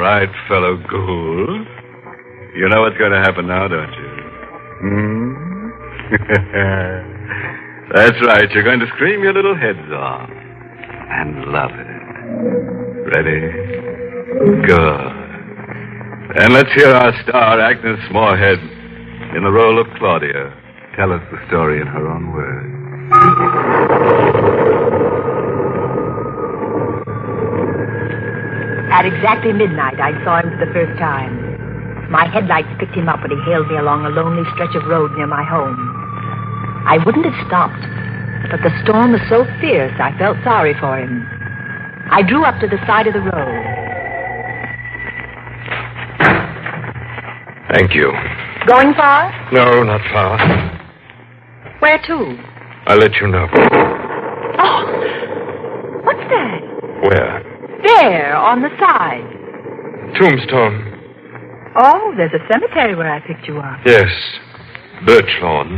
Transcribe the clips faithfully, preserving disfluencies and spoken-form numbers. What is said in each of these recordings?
right, fellow ghoul. You know what's going to happen now, don't you? Hmm? That's right. You're going to scream your little heads off. And love it. Ready? Good. And let's hear our star, Agnes Moorehead, in the role of Claudia, tell us the story in her own words. At exactly midnight, I saw him for the first time. My headlights picked him up, and he hailed me along a lonely stretch of road near my home. I wouldn't have stopped, but the storm was so fierce, I felt sorry for him. I drew up to the side of the road. Thank you. Going far? No, not far. Where to? I'll let you know. Oh, what's that? Where? There, on the side. Tombstone. Oh, there's a cemetery where I picked you up. Yes. Birch lawn.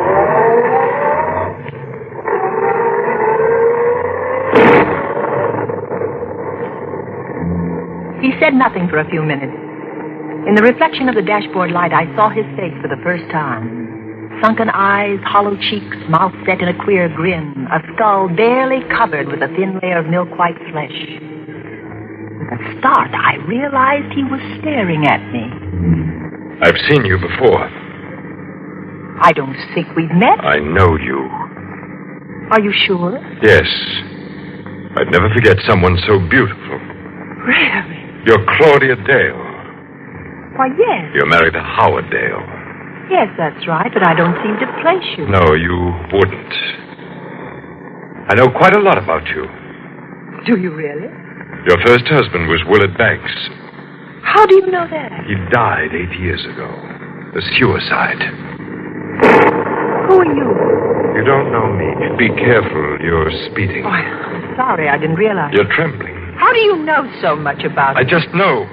He said nothing for a few minutes. In the reflection of the dashboard light, I saw his face for the first time. Sunken eyes, hollow cheeks, mouth set in a queer grin, a skull barely covered with a thin layer of milk-white flesh. With a start, I realized he was staring at me. I've seen you before. I don't think we've met. I know you. Are you sure? Yes. I'd never forget someone so beautiful. Really? You're Claudia Dale. Why, yes. You're married to Howard Dale. Yes, that's right, but I don't seem to place you. No, you wouldn't. I know quite a lot about you. Do you really? Your first husband was Willard Banks. How do you know that? He died eight years ago. A suicide. Who are you? You don't know me. Be careful. You're speeding. Oh, I'm sorry. I didn't realize. You're trembling. How do you know so much about I it? just know.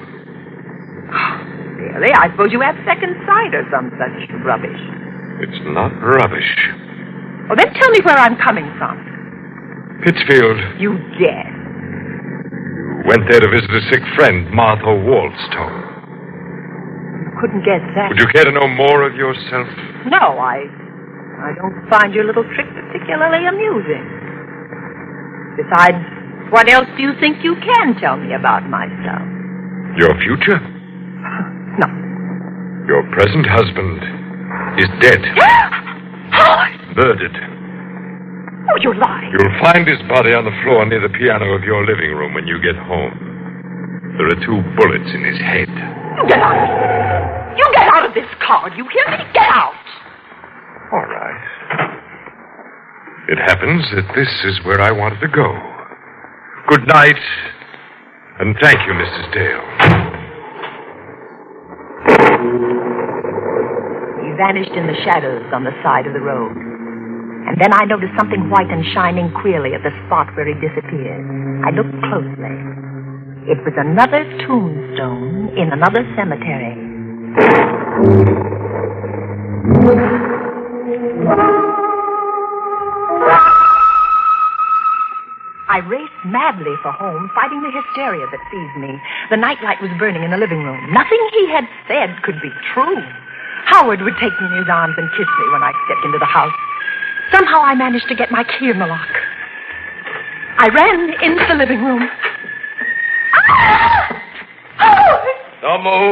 Really? I suppose you have second sight or some such rubbish. It's not rubbish. Well, then tell me where I'm coming from. Pittsfield. You guess. You went there to visit a sick friend, Martha Waldstone. You couldn't guess that. Would you care to know more of yourself? No, I... I don't find your little trick particularly amusing. Besides, what else do you think you can tell me about myself? Your future? No. Your present husband is dead. Howard! Murdered. Oh, you're lying. You'll find his body on the floor near the piano of your living room when you get home. There are two bullets in his head. You get out of here. You get out of this car. You hear me? Get out. All right. It happens that this is where I wanted to go. Good night, and thank you, Missus Dale. He vanished in the shadows on the side of the road. And then I noticed something white and shining queerly at the spot where he disappeared. I looked closely. It was another tombstone in another cemetery. I raced madly for home, fighting the hysteria that seized me. The nightlight was burning in the living room. Nothing he had said could be true. Howard would take me in his arms and kiss me when I stepped into the house. Somehow I managed to get my key in the lock. I ran into the living room. Ah! Howard! Don't move.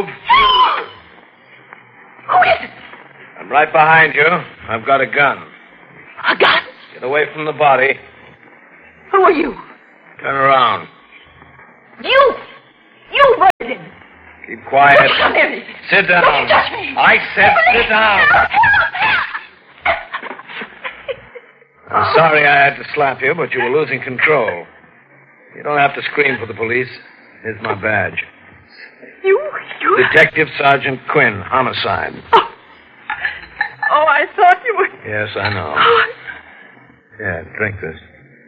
Who is it? I'm right behind you. I've got a gun. A gun? Get away from the body. Who are you? Turn around. You! You murdered him! Keep quiet. Don't come near me. Sit down. Don't you touch me. I said sit down. Help, help, help. I'm sorry I had to slap you, but you were losing control. You don't have to scream for the police. Here's my badge. You, you... Detective Sergeant Quinn, homicide. Oh, oh I thought you were... Yes, I know. Oh. Yeah, drink this.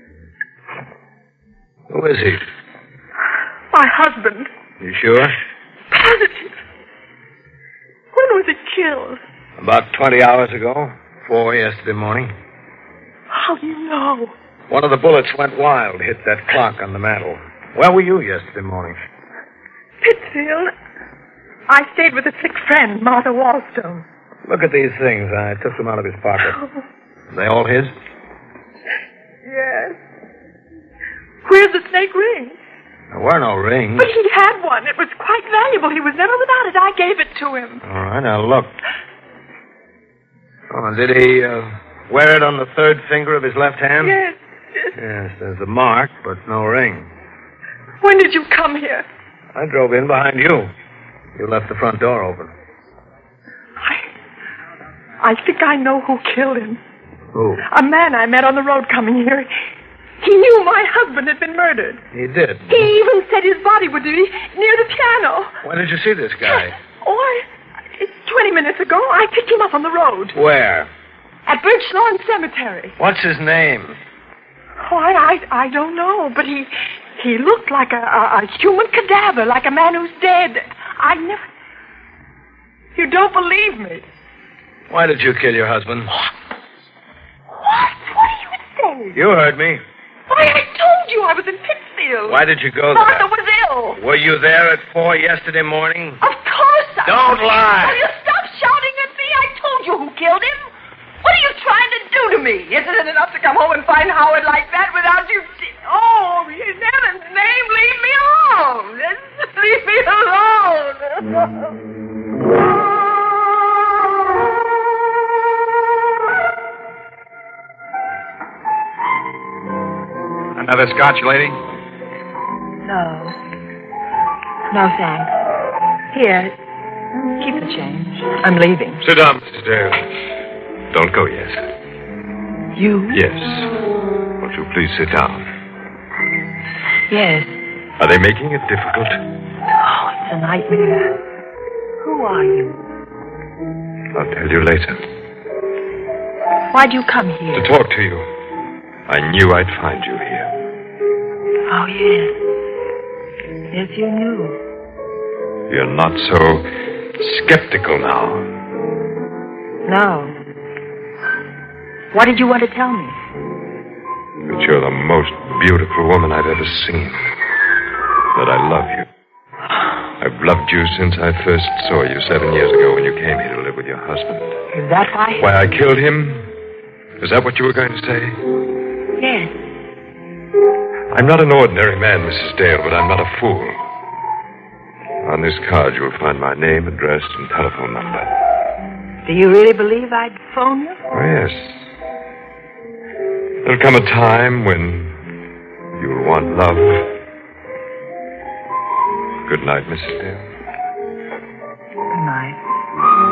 Who is he? My husband. You sure? Positive. When was he killed? About twenty hours ago. Four yesterday morning. How do you know? One of the bullets went wild, hit that clock on the mantel. Where were you yesterday morning? Pittsfield. I stayed with a sick friend, Martha Wallstone. Look at these things. I took them out of his pocket. Oh. Are they all his? Yes. Where's the snake ring? There were no rings. But he had one. It was quite valuable. He was never without it. I gave it to him. All right, now look. Oh, did he uh, wear it on the third finger of his left hand? Yes, yes. Yes, there's a mark, but no ring. When did you come here? I drove in behind you. You left the front door open. I... I think I know who killed him. Who? A man I met on the road coming here. He knew my husband had been murdered. He did? He even said his body would be near the piano. When did you see this guy? Oh, it's twenty minutes ago. I picked him up on the road. Where? At Birchlawn Cemetery. What's his name? Oh, I, I, I don't know, but he he looked like a, a, a human cadaver, like a man who's dead. I never... You don't believe me. Why did you kill your husband? What? What? What are you saying? You heard me. Why, I told you I was in Pittsfield. Why did you go Martha there? was ill. Were you there at four yesterday morning? Of course I Don't was. lie. Will you stop shouting at me? I told you who killed him. What are you trying to do to me? Isn't it enough to come home and find Howard like that without you... Oh, in heaven's name, leave me alone. Just leave me alone. Another scotch, lady? No. No, thanks. Here, keep the change. I'm leaving. Sit down, Missus Dale. Don't go yet. You? Yes. Won't you please sit down? Yes. Are they making it difficult? Oh, it's a nightmare. Who are you? I'll tell you later. Why'd you come here? To talk to you. I knew I'd find you here. Oh, yes. Yes, you knew. You're not so skeptical now. No. What did you want to tell me? That you're the most beautiful woman I've ever seen. That I love you. I've loved you since I first saw you seven years ago when you came here to live with your husband. Is that why? Why I killed him? Is that what you were going to say? Yes. I'm not an ordinary man, Missus Dale, but I'm not a fool. On this card, you'll find my name, address, and telephone number. Do you really believe I'd phone you? Oh, yes. There'll come a time when you'll want love. Good night, Missus Dale. Good night.